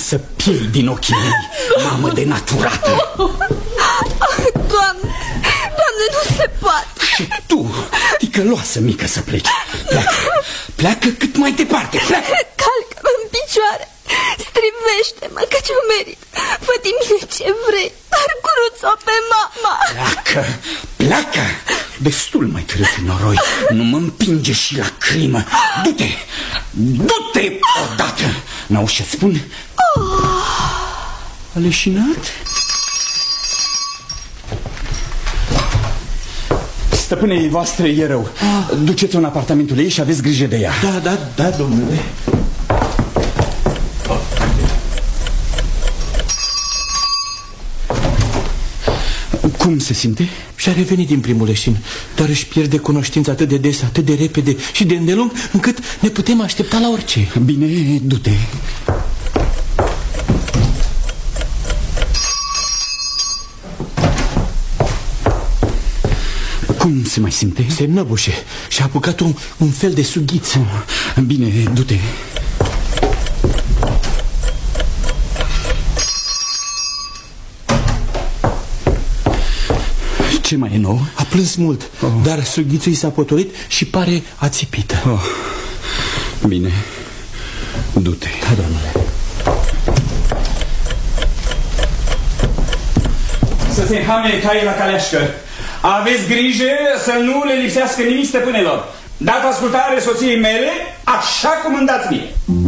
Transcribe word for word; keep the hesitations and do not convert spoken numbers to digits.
să piei din ochii mei, mamă de naturată. Ah, Doamne, Doamne, nu se poate. Și tu, ticăloasă mică, să pleci. Pleacă, pleacă cât mai departe, pleacă. Calcă-mă în picioare, strivește-mă, că ce-o merit. Fă din mine ce vrei, dar cruță-o pe mama. Pleacă, pleacă. Destul mai târât noroi, nu mă împinge și la crimă. Du-te, du-te odată. N-auzi ce spun? Oh. A leșinat? Stăpânei voastre e rău. ah. Duceți-o în apartamentul ei și aveți grijă de ea. Da, da, da, domnule. Cum se simte? Și-a revenit din primul leșin, dar își pierde cunoștința atât de des, atât de repede și de îndelung, încât ne putem aștepta la orice. Bine, du-te. Cum se mai simte? Se înnăbușe și-a apucat un, un fel de sughiță. Bine, du-te. Ce mai e nou? A plâns mult, oh. dar sughițul i s-a potolit și pare ațipită. Oh. Bine, du-te. Da, domnule. Să se hame caii la caleașcă. Aveți grijă să nu le lipsească nimic stăpânelor. Dați ascultare soției mele, așa cum îmi dați mie.